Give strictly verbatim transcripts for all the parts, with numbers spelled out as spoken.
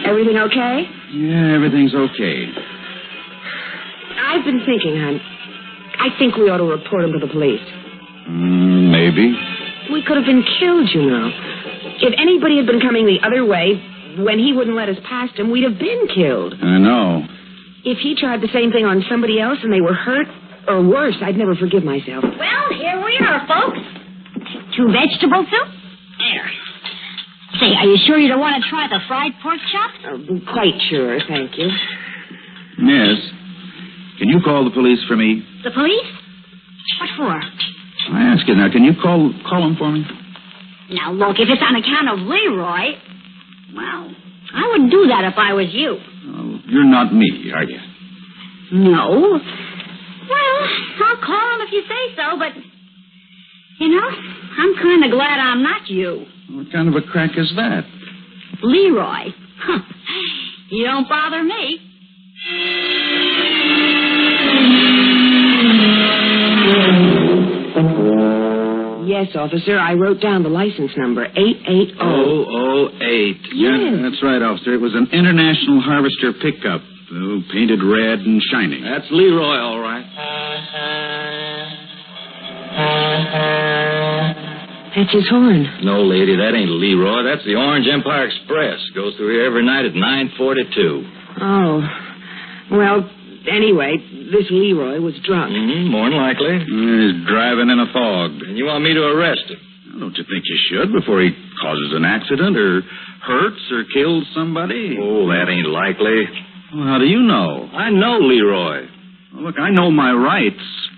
Everything okay? Yeah, everything's okay. I've been thinking, hon. I think we ought to report him to the police. Mm, maybe. We could have been killed, you know. If anybody had been coming the other way, when he wouldn't let us past him, we'd have been killed. I know. If he tried the same thing on somebody else and they were hurt, or worse, I'd never forgive myself. Well, here we are, folks. Two vegetable soup? There. Say, are you sure you don't want to try the fried pork chop? Uh, quite sure, thank you. Miss, can you call the police for me? The police? What for? I ask you now, can you call call them for me? Now, look, if it's on account of Leroy, well, I wouldn't do that if I was you. Oh, you're not me, are you? No. Well, I'll call him if you say so, but, you know, I'm kind of glad I'm not you. What kind of a crack is that? Leroy. Huh. You don't bother me. Yes, officer, I wrote down the license number, eight eight zero. oh oh eight. Yes. Yeah, that's right, officer. It was an International Harvester pickup, oh, painted red and shining. That's Leroy, all right. That's his horn. No, lady, that ain't Leroy. That's the Orange Empire Express. Goes through here every night at nine forty-two. Oh. Well, anyway, this Leroy was drunk. Mm-hmm, more than likely. He's driving in a fog. And you want me to arrest him? Don't you think you should before he causes an accident or hurts or kills somebody? Oh, that ain't likely. Well, how do you know? I know Leroy. Well, look, I know my rights.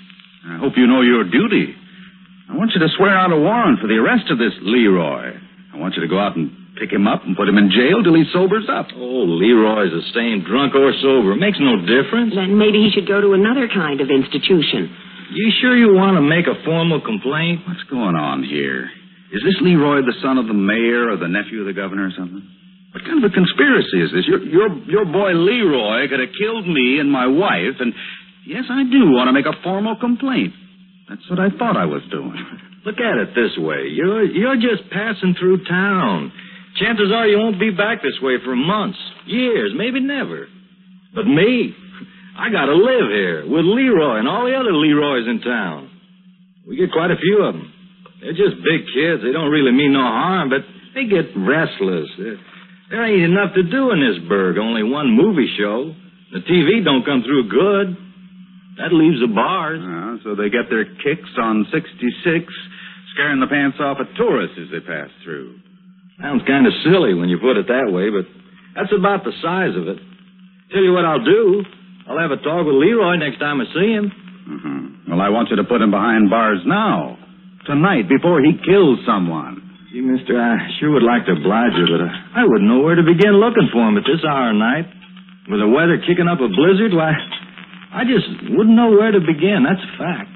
I hope you know your duty. I want you to swear out a warrant for the arrest of this Leroy. I want you to go out and pick him up and put him in jail till he sobers up. Oh, Leroy's the same, drunk or sober. Makes no difference. Then maybe he should go to another kind of institution. You sure you want to make a formal complaint? What's going on here? Is this Leroy the son of the mayor or the nephew of the governor or something? What kind of a conspiracy is this? Your your your boy Leroy could have killed me and my wife, and yes, I do want to make a formal complaint. That's what I thought I was doing. Look at it this way. You're you're just passing through town. Chances are you won't be back this way for months, years, maybe never. But me, I got to live here with Leroy and all the other Leroys in town. We get quite a few of them. They're just big kids. They don't really mean no harm, but they get restless. There, there ain't enough to do in this burg. Only one movie show. The T V don't come through good. That leaves the bars. Uh, so they get their kicks on sixty-six, scaring the pants off of tourists as they pass through. Sounds kind of silly when you put it that way, but that's about the size of it. Tell you what I'll do. I'll have a talk with Leroy next time I see him. Mm-hmm. Well, I want you to put him behind bars now. Tonight, before he kills someone. Gee, mister, I sure would like to oblige you, but I, I wouldn't know where to begin looking for him at this hour of night. With the weather kicking up a blizzard, why... I just wouldn't know where to begin. That's a fact.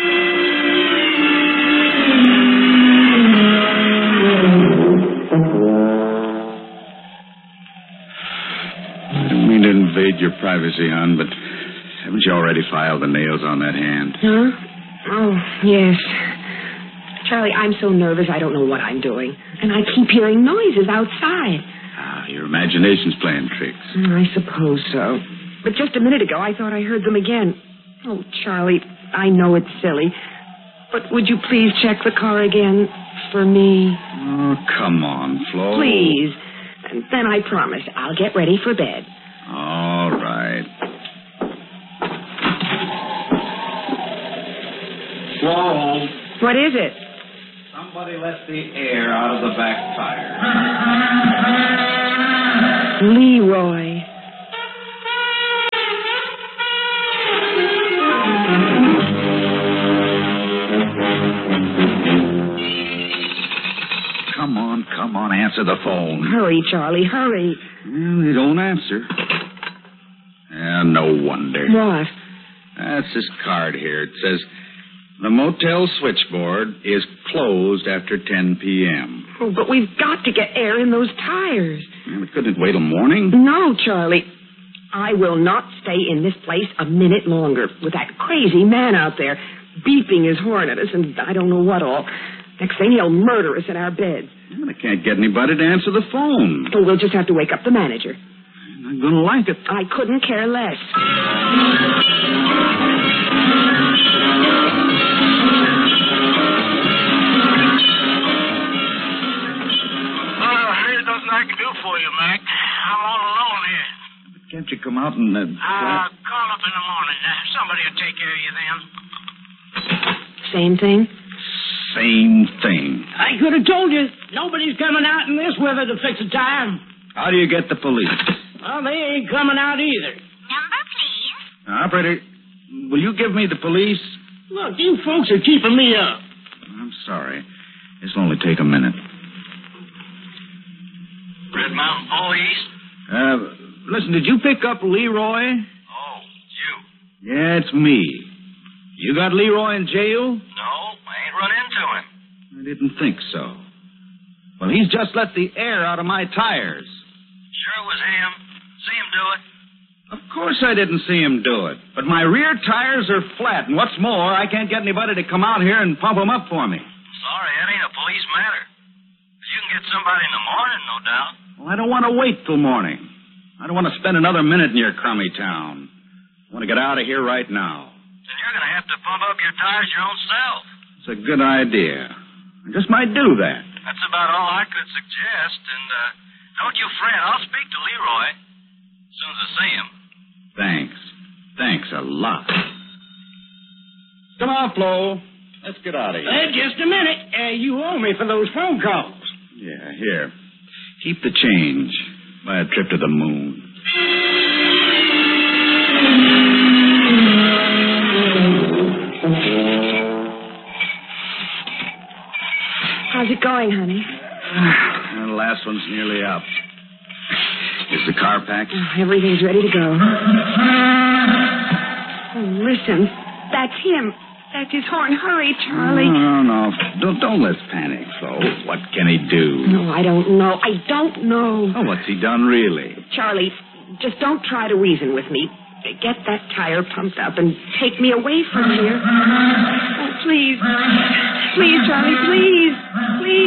I don't mean to invade your privacy, hon, but haven't you already filed the nails on that hand? Huh? Oh, yes. Charlie, I'm so nervous I don't know what I'm doing. And I keep hearing noises outside. Ah, your imagination's playing tricks. I suppose so. But just a minute ago, I thought I heard them again. Oh, Charlie, I know it's silly, but would you please check the car again for me? Oh, come on, Flo. Please. And then I promise I'll get ready for bed. All right. Flo. What is it? Somebody let the air out of the back tire. Leroy. Come on, come on, answer the phone. Hurry, Charlie, hurry. Well, they don't answer. Yeah, no wonder. What? That's this card here. It says, the motel switchboard is closed after ten p.m. Oh, but we've got to get air in those tires. Well, we couldn't wait till morning. No, Charlie. I will not stay in this place a minute longer with that crazy man out there beeping his horn at us and I don't know what all. Next thing, he'll murder us in our beds. Well, I can't get anybody to answer the phone. Oh, we'll just have to wake up the manager. I'm not going to like it. I couldn't care less. Nothing I can do for you, Mac. I'm all alone here. Can't you come out and... Uh, uh call up in the morning. Uh, somebody will take care of you then. Same thing? Same thing. I could have told you. Nobody's coming out in this weather to fix a tire. How do you get the police? Well, they ain't coming out either. Number, please. Now, operator, will you give me the police? Look, you folks are keeping me up. I'm sorry. This'll only take a minute. Red Mountain Police? Uh, listen, did you pick up Leroy? Oh, you. Yeah, it's me. You got Leroy in jail? No, I ain't run into him. I didn't think so. Well, he's just let the air out of my tires. Sure it was him. See him do it? Of course I didn't see him do it. But my rear tires are flat, and what's more, I can't get anybody to come out here and pump them up for me. Sorry, that ain't a police matter. You can get somebody in the morning, no doubt. Well, I don't want to wait till morning. I don't want to spend another minute in your crummy town. I want to get out of here right now. Then you're going to have to pump up your tires your own self. It's a good idea. I just might do that. That's about all I could suggest, and uh, don't you fret. I'll speak to Leroy as soon as I see him. Thanks. Thanks a lot. Come on, Flo. Let's get out of here. Uh, just a minute. Uh, you owe me for those phone calls. Yeah, here. Keep the change. Buy a trip to the moon. How's it going, honey? Well, the last one's nearly up. Is the car packed? Oh, everything's ready to go. Oh, listen. That's him. That's his horn. Hurry, Charlie. No, no, no. Don't, don't let's panic, Flo. What can he do? No, I don't know. I don't know. Oh, what's he done, really? Charlie, just don't try to reason with me. Get that tire pumped up and take me away from here. Oh, please. Please, Charlie, please. Please.